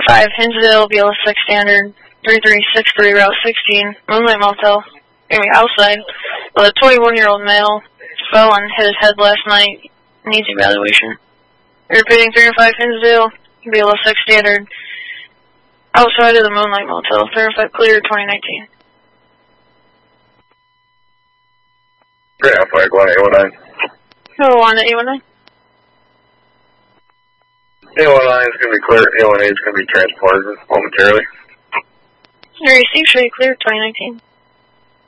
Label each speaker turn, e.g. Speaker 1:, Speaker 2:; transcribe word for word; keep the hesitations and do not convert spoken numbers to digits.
Speaker 1: five, Hinsdale, B L S six standard, three three six three, Route sixteen, Moonlight Motel, maybe outside. Well, a twenty-one-year-old male fell and hit his head last night, needs evaluation. You're repeating three and five, Hinsdale, B L S six standard, outside of the Moonlight Motel, three and five clear, twenty nineteen.
Speaker 2: Great, I'll flag one eight one nine.
Speaker 1: Oh, one eight one nine.
Speaker 2: eight one nine is going to be clear. eight one eight is going to be transported momentarily.
Speaker 1: Your receive should be clear, twenty nineteen.